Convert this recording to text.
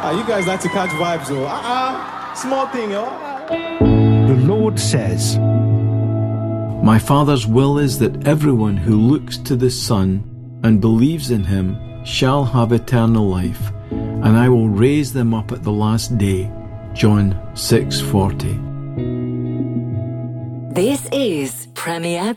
You guys like to catch vibes, though. Small thing, yo. The Lord says, My Father's will is that everyone who looks to the Son and believes in him shall have eternal life, and I will raise them up at the last day. John 6:40. This is Premier